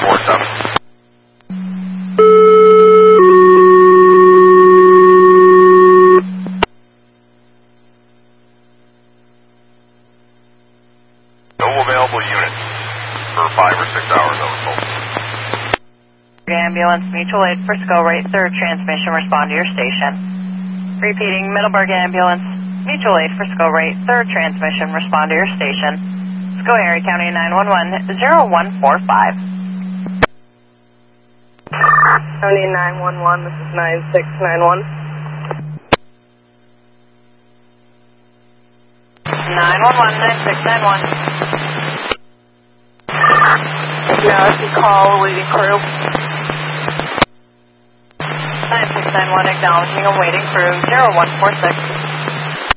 947. No available units for 5 or 6 hours, I was told. Ambulance, mutual aid, Frisco rate, third transmission, respond to your station. Repeating, Middleburg Ambulance, mutual aid, Frisco rate, third transmission, respond to your station. Schoharie County 911, 0145. County 911, this is 9691. 911, 9691. Galaxy call, awaiting crew. 9691, acknowledging awaiting crew, 0146.